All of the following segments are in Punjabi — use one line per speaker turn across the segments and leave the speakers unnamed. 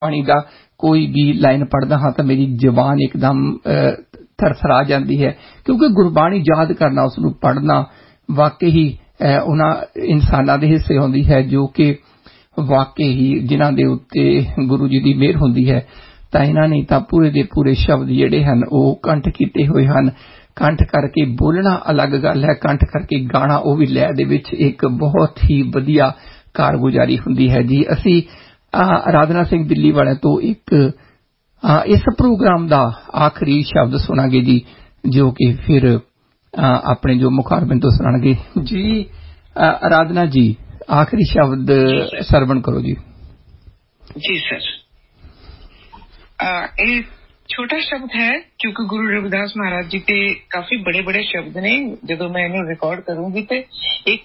ਬਾਣੀ ਦਾ ਕੋਈ ਵੀ ਲਾਈਨ ਪੜ੍ਹਦਾ ਹਾਂ ਤਾਂ ਮੇਰੀ ਜ਼ੁਬਾਨ ਇੱਕਦਮ ਥਰਥਰਾ ਜਾਂਦੀ ਹੈ, ਕਿਉਂਕਿ ਗੁਰਬਾਣੀ ਯਾਦ ਕਰਨਾ, ਉਸ ਨੂੰ ਪੜ੍ਹਨਾ ਵਾਕਈ ਹੀ ਉਹਨਾਂ ਇਨਸਾਨਾਂ ਦੇ ਹਿੱਸੇ ਹੁੰਦੀ ਹੈ ਜੋ ਕਿ ਵਾਕਈ ਹੀ ਜਿਨ੍ਹਾਂ ਦੇ ਉੱਤੇ ਗੁਰੂ ਜੀ ਦੀ ਮਿਹਰ ਹੁੰਦੀ ਹੈ। ਤਾਂ ਇਹਨਾਂ ਨੇ ਤਾਂ ਪੂਰੇ ਦੇ ਪੂਰੇ ਸ਼ਬਦ ਜਿਹੜੇ ਹਨ ਉਹ ਕੰਠ ਕੀਤੇ ਹੋਏ ਹਨ। ਕੰਠ ਕਰਕੇ ਬੋਲਣਾ ਅਲੱਗ ਗੱਲ ਹੈ, ਕੰਠ ਕਰਕੇ ਗਾਣਾ, ਉਹ ਵੀ ਲੈਅ ਦੇ ਵਿੱਚ, ਇੱਕ ਬਹੁਤ ਹੀ ਵਧੀਆ ਕਾਰਗੁਜ਼ਾਰੀ ਹੁੰਦੀ ਹੈ ਜੀ। ਅਸੀਂ ਅਰਾਧਨਾ ਸਿੰਘ ਦਿੱਲੀ ਵਾਲਿਆਂ ਤੋਂ ਇੱਕ ਇਸ ਪ੍ਰੋਗਰਾਮ ਦਾ ਆਖਰੀ ਸ਼ਬਦ ਸੁਣਾਂਗੇ ਜੀ, ਜੋ ਕਿ ਫਿਰ ਆਪਣੇ ਜੋ ਮੁਖਾਰਬਿੰਦ ਤੋਂ ਸੁਣਾਉਣਗੇ ਜੀ। ਅਰਾਧਨਾ ਜੀ, ਆਖਰੀ ਸ਼ਬਦ ਸਰਵਣ ਕਰੋ ਜੀ।
ਜੀ ਸਰ, ਇਹ ਛੋਟਾ ਸ਼ਬਦ ਹੈ ਕਿਉਂਕਿ ਗੁਰੂ ਰਵਿਦਾਸ ਮਹਾਰਾਜ ਜੀ ਤੇ ਕਾਫੀ ਬੜੇ ਬੜੇ ਸ਼ਬਦ ਨੇ। ਜਦੋਂ ਮੈਂ ਇਹਨੂੰ ਰਿਕਾਰਡ ਕਰੂੰਗੀ ਤੇ ਇੱਕ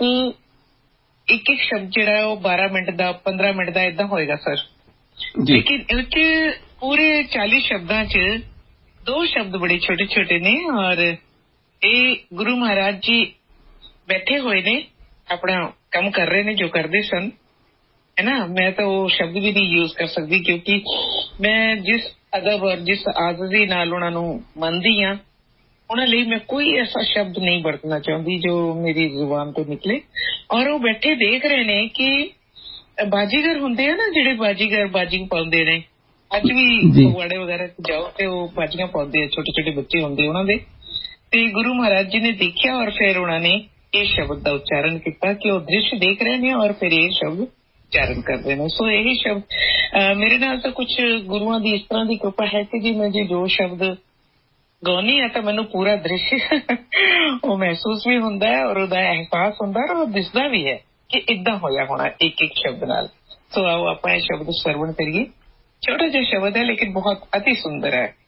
ਸ਼ਬਦ ਜਿਹੜਾ ਉਹ 12 ਮਿੰਟ ਦਾ, 15 ਮਿੰਟ ਦਾ ਏਦਾਂ ਹੋਏਗਾ ਸਰ। ਲੇਕਿਨ ਇਹ 'ਚ ਪੂਰੇ 40 ਸ਼ਬਦਾਂ 'ਚ 2 ਸ਼ਬਦ ਬੜੇ ਛੋਟੇ ਛੋਟੇ ਨੇ, ਔਰ ਇਹ ਗੁਰੂ ਮਹਾਰਾਜ ਜੀ ਬੈਠੇ ਹੋਏ ਨੇ, ਆਪਣਾ ਕੰਮ ਕਰ ਰਹੇ ਨੇ ਜੋ ਕਰਦੇ ਸਨ, ਹੈ ਨਾ। ਮੈਂ ਤਾਂ ਉਹ ਸ਼ਬਦ ਵੀ ਨਹੀਂ ਯੂਜ਼ ਕਰ ਸਕਦੀ ਕਿਉਂਕਿ ਮੈਂ ਜਿਸ ਅਦਬ ਔਰ ਜਿਸ ਆਜ਼ਜ਼ੀ ਨਾਲ ਉਹਨਾਂ ਨੂੰ ਮੰਨਦੀ ਹਾਂ, ਉਹਨਾਂ ਲਈ ਮੈਂ ਕੋਈ ਐਸਾ ਸ਼ਬਦ ਨਹੀਂ ਵਰਤਣਾ ਚਾਹੁੰਦੀ ਜੋ ਮੇਰੀ ਜ਼ੁਬਾਨ ਤੋਂ ਨਿਕਲੇ। ਔਰ ਉਹ ਬੈਠੇ ਦੇਖ ਰਹੇ ਨੇ ਕਿ ਬਾਜੀਗਰ ਹੁੰਦੇ ਆ ਨਾ, ਜਿਹੜੇ ਬਾਜੀਗਰ ਬਾਜੀ ਪਾਉਂਦੇ ਨੇ, ਅੱਜ ਵੀ ਫਗਵਾੜੇ ਵਗੈਰਾ ਜਾਓ ਤੇ ਉਹ ਬਾਜੀਆਂ ਪਾਉਂਦੇ ਆ, ਛੋਟੇ ਛੋਟੇ ਬੱਚੇ ਹੁੰਦੇ ਉਹਨਾਂ ਦੇ। ਤੇ ਗੁਰੂ ਮਹਾਰਾਜ ਜੀ ਨੇ ਦੇਖਿਆ ਔਰ ਫਿਰ ਉਹਨਾਂ ਨੇ ਇਹ ਸ਼ਬਦ ਦਾ ਉਚਾਰਨ ਕੀਤਾ ਕਿ ਉਹ ਦ੍ਰਿਸ਼ ਦੇਖ ਰਹੇ ਨੇ ਔਰ ਫਿਰ ਇਹ ਸ਼ਬਦ ਉਚਾਰਨ ਕਰਦੇ ਨੇ। ਸੋ ਇਹ ਸ਼ਬਦ ਮੇਰੇ ਨਾਲ ਤਾਂ ਕੁਛ ਗੁਰੂਆਂ ਦੀ ਇਸ ਤਰ੍ਹਾਂ ਦੀ ਕਿਰਪਾ ਹੈ ਕਿ ਜੀ ਮੈਂ ਜੇ ਜੋ ਸ਼ਬਦ ਗਾਉਂਦੀ ਹਾਂ ਤਾਂ ਮੈਨੂੰ ਪੂਰਾ ਦ੍ਰਿਸ਼ ਉਹ ਮਹਿਸੂਸ ਵੀ ਹੁੰਦਾ ਹੈ ਔਰ ਉਹਦਾ ਅਹਿਸਾਸ ਹੁੰਦਾ ਔਰ ਉਹ ਦਿਸਦਾ ਵੀ ਹੈ ਕਿ ਏਦਾਂ ਹੋਇਆ ਹੋਣਾ ਇੱਕ ਇੱਕ ਸ਼ਬਦ ਨਾਲ। ਸੋ ਆਓ ਆਪਾਂ ਇਹ ਸ਼ਬਦ ਸਰਵਣ ਕਰੀਏ। ਛੋਟਾ ਜਿਹਾ ਸ਼ਬਦ ਹੈ ਲੇਕਿਨ ਬਹੁਤ ਅਤੀ ਸੁੰਦਰ ਹੈ।